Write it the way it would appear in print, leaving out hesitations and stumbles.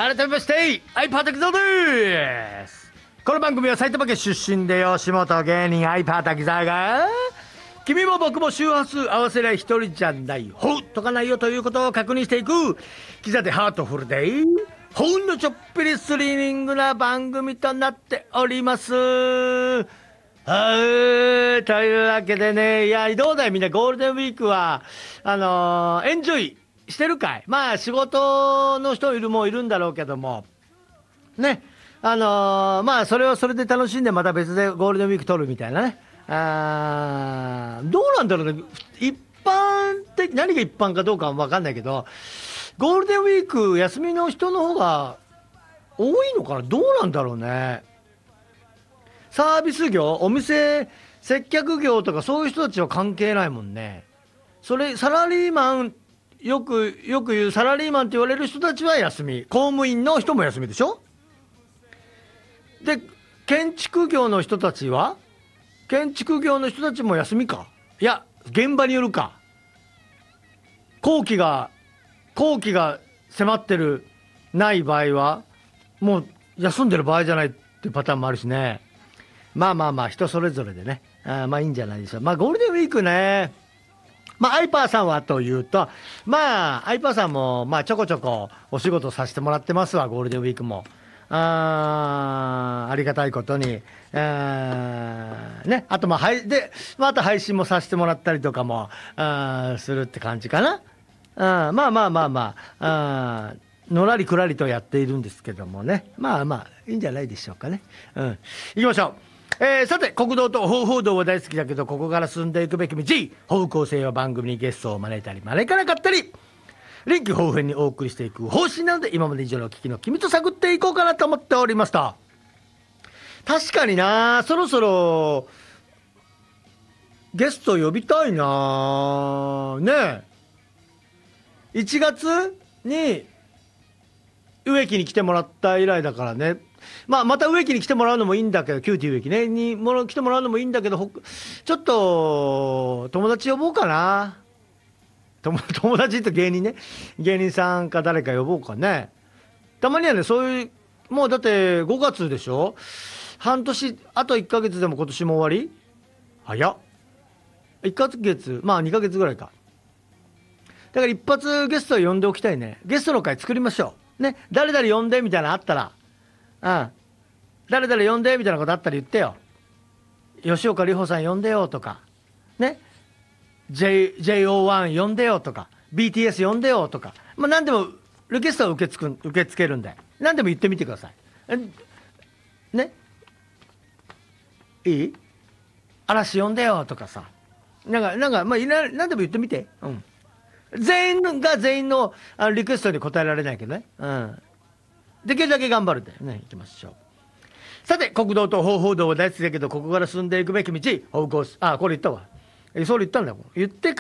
改めましてアイパー滝沢です。この番組は埼玉県出身で吉本芸人アイパー滝沢が君も僕も周波数合わせりゃ一人じゃないほうとかないよということを確認していくキザでハートフルでほんのちょっぴりスリリングな番組となっております。はい、というわけでね、いやどうだいみんな、ゴールデンウィークはエンジョイしてるかい。まあ仕事の人いるんだろうけどもね、まあそれはそれで楽しんでまた別でゴールデンウィーク取るみたいなね。どうなんだろうね、一般的、何が一般かどうかは分かんないけど、ゴールデンウィーク休みの人の方が多いのかな、どうなんだろうね。サービス業、お店接客業とかそういう人たちは関係ないもんね。それサラリーマン、よく言うサラリーマンって言われる人たちは休み、公務員の人も休みでしょ。で建築業の人たちは、建築業の人たちも休みか。いや現場によるか。工期が迫ってるない場合はもう休んでる場合じゃないっていうパターンもあるしね。まあ人それぞれでね、まあいいんじゃないでしょう。まあゴールデンウィークね、まあアイパーさんはというと、まあアイパーさんもまあちょこちょこお仕事させてもらってますわ、ゴールデンウィークも。ありがたいことに、ね、あとまああと配信もさせてもらったりとかもするって感じかな。まあのらりくらりとやっているんですけどもね、まあいいんじゃないでしょうかね。行きましょう。さて、国道と方法道は大好きだけどここから進んでいくべき道、方向性は番組にゲストを招いたり招かなかったり臨機応変にお送りしていく方針なので、今まで以上の聞きの君と探っていこうかなと思っておりました。確かにな、そろそろゲスト呼びたいなね。1月に植木に来てもらった以来だからね。また植木に来てもらうのもいいんだけど、キューティー植木ねに来てもらうのもいいんだけど、ちょっと友達呼ぼうかな。友達って芸人ね、芸人さんか誰か呼ぼうかね。たまにはね、そういう、もうだって5月でしょ、半年、あと1ヶ月でも今年も終わり早っ。1ヶ月、まあ2ヶ月ぐらいか。だから一発ゲストを呼んでおきたいね。ゲストの会作りましょうね。誰々呼んでみたいなのあったら、誰々呼んでみたいなことあったら言ってよ。吉岡里帆さん呼んでよとかね、JO1 呼んでよとか BTS 呼んでよとか、まあ何でもリクエストは受け付けるんで、何でも言ってみてくださいね。いい？嵐呼んでよとかさ、なんかまあ何でも言ってみて。全員のリクエストに答えられないけどね。できるだけ頑張るんだよね。行きましょう。さて、国道と方法道は大好きだけどここから進んでいくべき道、方向、これ言ったわ。それ言ったんだよ。言って